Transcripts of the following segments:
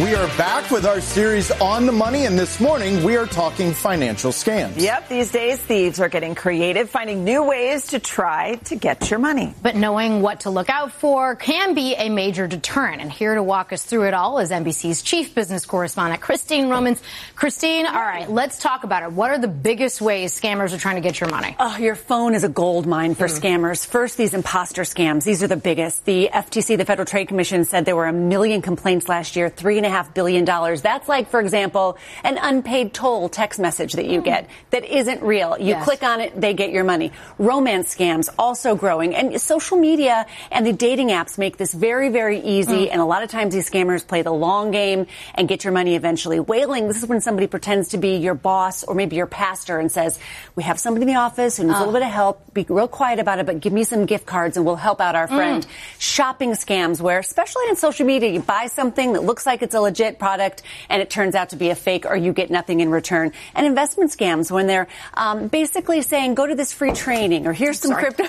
We are back with our series On the Money, and this morning we are talking financial scams. Yep, these days thieves are getting creative, finding new ways to try to get your money. But knowing what to look out for can be a major deterrent. And here to walk us through it all is NBC's chief business correspondent, Christine Romans. Christine, all right, let's talk about it. What are the biggest ways scammers are trying to get your money? Oh, your phone is a gold mine for scammers. First, these imposter scams. These are the biggest. The FTC, the Federal Trade Commission, said there were 1 million complaints last year, $3.5 billion. That's like, for example, an unpaid toll text message that you get that isn't real. You click on it, they get your money. Romance scams also growing. And social media and the dating apps make this very, very easy. And a lot of times these scammers play the long game and get your money eventually. Whaling, this is when somebody pretends to be your boss or maybe your pastor and says, we have somebody in the office who needs a little bit of help. Be real quiet about it, but give me some gift cards and we'll help out our friend. Shopping scams where, especially in social media, you buy something that looks like it's a legit product and it turns out to be a fake or you get nothing in return. And investment scams when they're basically saying, go to this free training or here's some crypto.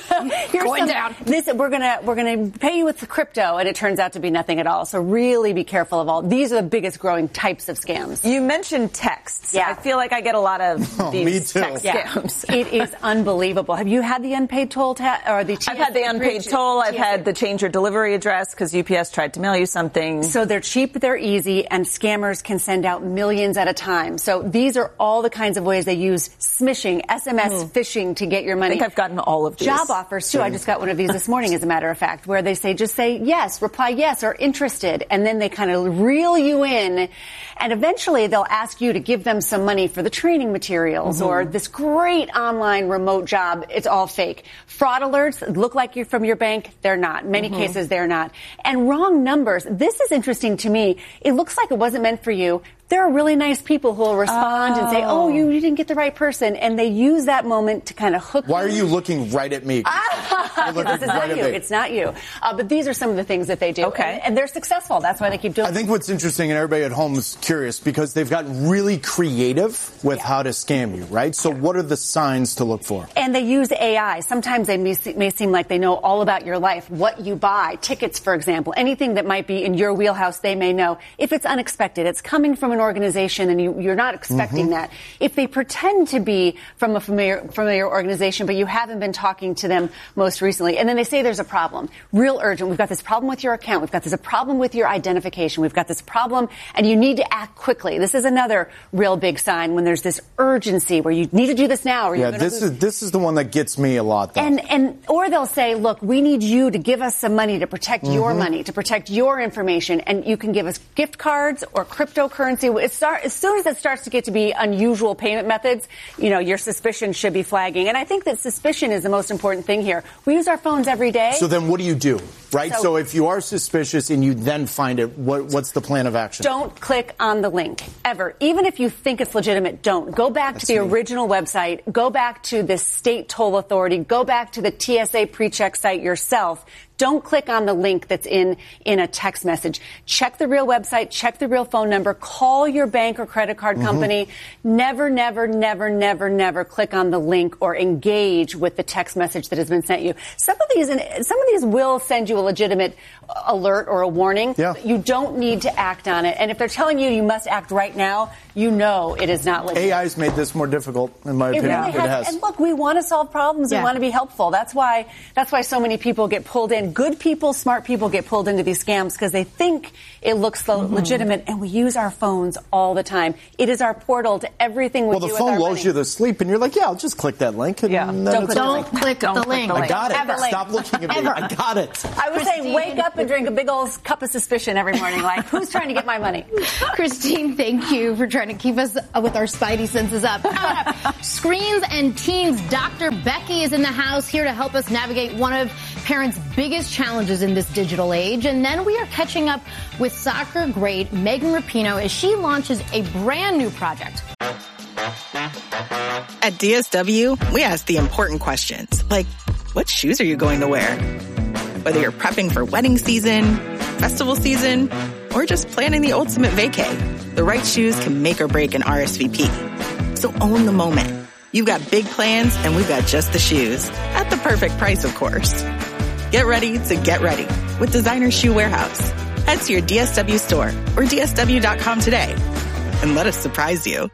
We're gonna pay you with crypto, and it turns out to be nothing at all. So really be careful of all. These are the biggest growing types of scams. You mentioned texts. Yeah. I feel like I get a lot of these text scams. It is unbelievable. Have you had the unpaid toll or the? I've had the unpaid toll. I've had the change your delivery address because UPS tried to mail you something. So they're cheap, they're easy, and scammers can send out millions at a time. So these are all the kinds of ways they use smishing, SMS phishing to get your money. I think I've gotten all of these. Job offers, too. I just got one of these this morning, as a matter of fact, where they say, just say yes, reply yes, or interested. And then they kind of reel you in. And eventually they'll ask you to give them some money for the training materials or this great online remote job. It's all fake. Fraud alerts look like you're from your bank. They're not. In many cases, they're not. And wrong numbers. This is interesting to me. It looks like it wasn't meant for you. There are really nice people who will respond and say, oh, you didn't get the right person. And they use that moment to kind of hook you. Why are you looking right at me? This is not you. It's not you. But these are some of the things that they do. Okay. And they're successful. That's why they keep doing it. I think what's interesting, and everybody at home is curious, because they've gotten really creative with how to scam you, right? So what are the signs to look for? And they use AI. Sometimes they may seem like they know all about your life, what you buy, tickets, for example, anything that might be in your wheelhouse, they may know. If it's unexpected, it's coming from an organization and you're not expecting that. If they pretend to be from a familiar organization, but you haven't been talking to them most recently, and then they say there's a problem, real urgent. We've got this problem with your account. We've got this problem with your identification. We've got this problem, and you need to act quickly. This is another real big sign when there's this urgency where you need to do this now. Or you're this is the one that gets me a lot, though. Or they'll say, look, we need you to give us some money to protect your money, to protect your information, and you can give us gift cards or cryptocurrency. As soon as it starts to get to be unusual payment methods, your suspicion should be flagging. And I think that suspicion is the most important thing here. We use our phones every day. So then what do you do, right? So if you are suspicious and you then find it, what's the plan of action? Don't click on the link, ever. Even if you think it's legitimate, don't. Go back to the original website. Go back to the state toll authority. Go back to the TSA PreCheck site yourself. Don't click on the link that's in a text message. Check the real website. Check the real phone number. Call your bank or credit card company. Never, never, never, never, never click on the link or engage with the text message that has been sent you. Some of these will send you a legitimate alert or a warning. Yeah. You don't need to act on it. And if they're telling you you must act right now, it is not legitimate. AI's made this more difficult, in my opinion. Really has. And look, we want to solve problems. We want to be helpful. That's why so many people get pulled in. Good people, smart people get pulled into these scams because they think it looks legitimate, and we use our phones all the time. It is our portal to everything we do with our money. Well, the phone lulls you to sleep, and you're like, I'll just click that link. And Don't click the link. I got it. Ever. Stop looking at me. I got it. I would say wake up and drink a big old cup of suspicion every morning. Like, who's trying to get my money? Christine, thank you for trying to keep us with our spidey senses up. Screens and Teens, Dr. Becky is in the house here to help us navigate one of parents' biggest challenges in this digital age. And then we are catching up with soccer great Megan Rapinoe as she launches a brand new project. At DSW, we ask the important questions, like, what shoes are you going to wear? Whether you're prepping for wedding season, festival season, or just planning the ultimate vacay, the right shoes can make or break an RSVP. So own the moment. You've got big plans, and we've got just the shoes. At the perfect price, of course. Get ready to get ready with Designer Shoe Warehouse. Head to your DSW store or DSW.com today and let us surprise you.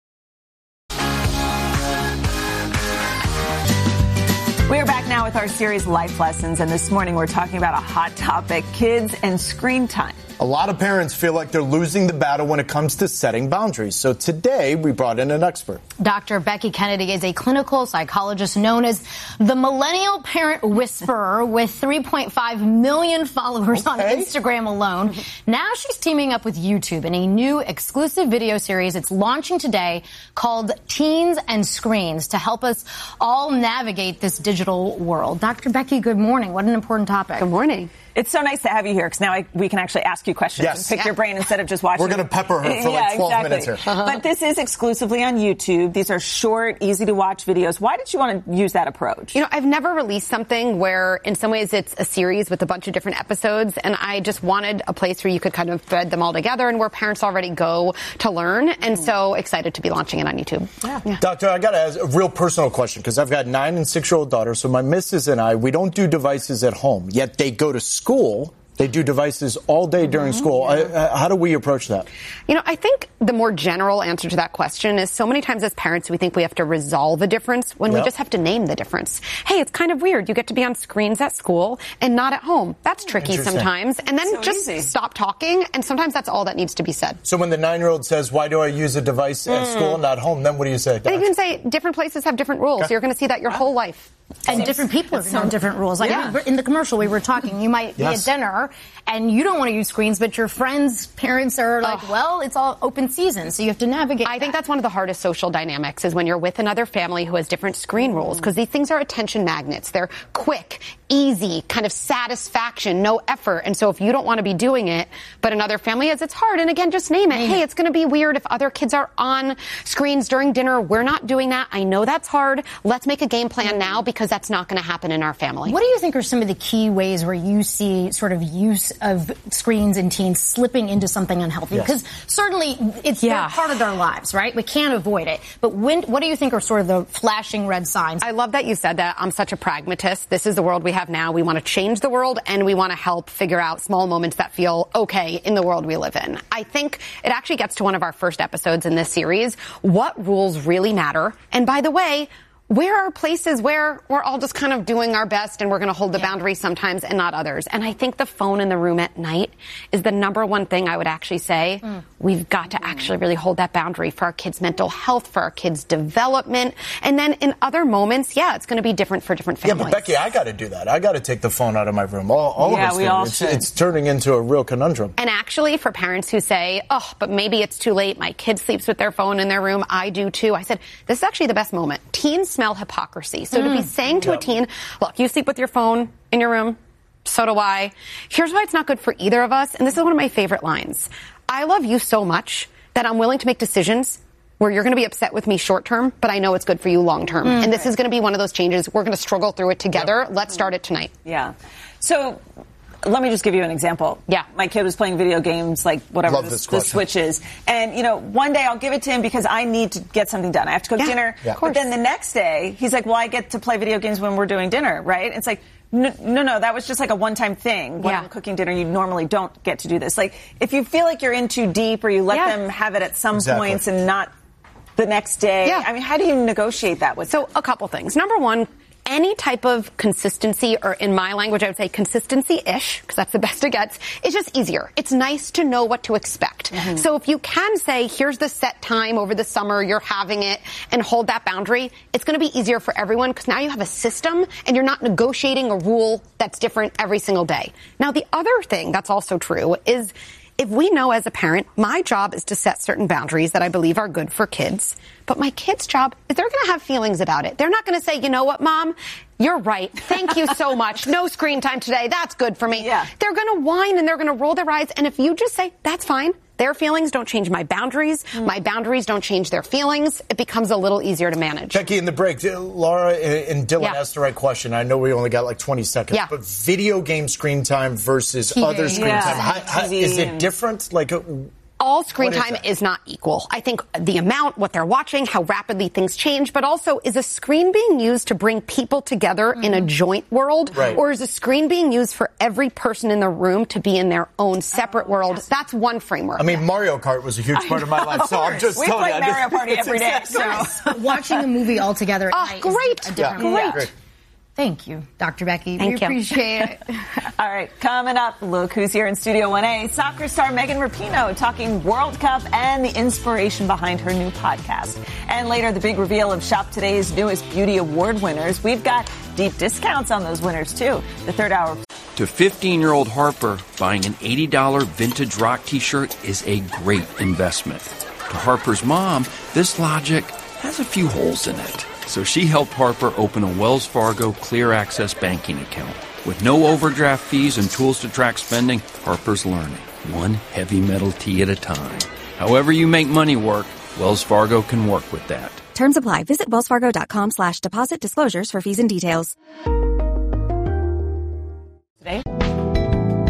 We are back now with our series Life Lessons, and this morning we're talking about a hot topic, kids and screen time. A lot of parents feel like they're losing the battle when it comes to setting boundaries. So today we brought in an expert. Dr. Becky Kennedy is a clinical psychologist known as the Millennial Parent Whisperer with 3.5 million followers on Instagram alone. Now she's teaming up with YouTube in a new exclusive video series. It's launching today called Teens and Screens to help us all navigate this digital world. Dr. Becky, good morning. What an important topic. Good morning. It's so nice to have you here because now we can actually ask you questions and pick your brain instead of just watching. We're going to pepper her for like 12 minutes here. But this is exclusively on YouTube. These are short, easy to watch videos. Why did you want to use that approach? You know, I've never released something where in some ways it's a series with a bunch of different episodes, and I just wanted a place where you could kind of thread them all together and where parents already go to learn. And so excited to be launching it on YouTube. Yeah. Doctor, I got to ask a real personal question because I've got 9 and 6-year-old daughters. So my missus and I, we don't do devices at home, yet they go to school. They do devices all day during school. How do we approach that? You know, I think the more general answer to that question is so many times as parents we think we have to resolve a difference when we just have to name the difference. Hey, it's kind of weird. You get to be on screens at school and not at home. That's tricky sometimes. And then stop talking, and sometimes that's all that needs to be said. So when the 9-year-old says, why do I use a device at school and not home, then what do you say, Doc? You can say different places have different rules. Okay. You're going to see that your whole life. And different people have different rules. Like in the commercial we were talking, you might be at dinner and you don't want to use screens, but your friends' parents are like, well, it's all open season, so you have to navigate. I think that's one of the hardest social dynamics is when you're with another family who has different screen rules, because these things are attention magnets. They're quick, easy, kind of satisfaction, no effort. And so if you don't want to be doing it, but another family is, it's hard. And again, just name it. Hey, it's going to be weird if other kids are on screens during dinner. We're not doing that. I know that's hard. Let's make a game plan now because that's not going to happen in our family. What do you think are some of the key ways where you see sort of use of screens in teens slipping into something unhealthy? Because certainly it's part of their lives, right? We can't avoid it. But what do you think are sort of the flashing red signs? I love that you said that. I'm such a pragmatist. This is the world we have now. We want to change the world, and we want to help figure out small moments that feel okay in the world we live in. I think it actually gets to one of our first episodes in this series. What rules really matter? And by the way, where are places where we're all just kind of doing our best and we're going to hold the boundaries sometimes and not others? And I think the phone in the room at night is the number one thing I would actually say. We've got to actually really hold that boundary for our kids' mental health, for our kids' development. And then in other moments, it's going to be different for different families. Yeah, but Becky, I got to do that. I got to take the phone out of my room. All of us do. It's turning into a real conundrum. And actually, for parents who say, but maybe it's too late. My kid sleeps with their phone in their room. I do too. I said, this is actually the best moment. Teens smell hypocrisy. So to be saying to a teen, look, you sleep with your phone in your room, so do I. Here's why it's not good for either of us. And this is one of my favorite lines. I love you so much that I'm willing to make decisions where you're going to be upset with me short term, but I know it's good for you long term. And this is going to be one of those changes. We're going to struggle through it together. Let's start it tonight. Yeah. So let me just give you an example. Yeah. My kid was playing video games, like whatever the Switch is. And, one day I'll give it to him because I need to get something done. I have to cook dinner. Yeah. But then the next day, he's like, well, I get to play video games when we're doing dinner, right? It's like, no, that was just like a one-time thing. When I'm cooking dinner, you normally don't get to do this. Like, if you feel like you're in too deep or you let them have it at some points and not the next day, I mean, how do you negotiate that with them? So a couple things. Number one, any type of consistency, or in my language, I would say consistency-ish, because that's the best it gets, is just easier. It's nice to know what to expect. So if you can say, here's the set time over the summer, you're having it, and hold that boundary, it's going to be easier for everyone, because now you have a system, and you're not negotiating a rule that's different every single day. Now, the other thing that's also true is, if we know as a parent, my job is to set certain boundaries that I believe are good for kids, but my kid's job is they're going to have feelings about it. They're not going to say, you know what, Mom, you're right. Thank you so much. No screen time today. That's good for me. They're going to whine and they're going to roll their eyes. And if you just say, that's fine. Their feelings don't change my boundaries. My boundaries don't change their feelings. It becomes a little easier to manage. Becky, in the break, Laura and Dylan asked the right question. I know we only got like 20 seconds, but video game screen time versus other screen time. How, is it different? Like, all screen time is not equal. I think the amount, what they're watching, how rapidly things change, but also is a screen being used to bring people together in a joint world? Right. Or is a screen being used for every person in the room to be in their own separate world? Yes. That's one framework. I mean, Mario Kart was a huge part of my life, so I'm just telling you. We play Mario Party every day. So. Watching a movie all together at night great. Is a different great. Thank you, Dr. Becky. Thank you. Appreciate it. All right, coming up, look who's here in Studio 1A. Soccer star Megan Rapinoe talking World Cup and the inspiration behind her new podcast. And later, the big reveal of Shop Today's newest beauty award winners. We've got deep discounts on those winners, too. The third hour. To 15-year-old Harper, buying an $80 vintage rock T-shirt is a great investment. To Harper's mom, this logic has a few holes in it. So she helped Harper open a Wells Fargo Clear Access banking account. With no overdraft fees and tools to track spending, Harper's learning, one heavy metal tea at a time. However you make money work, Wells Fargo can work with that. Terms apply. Visit wellsfargo.com/deposit disclosures for fees and details. Today.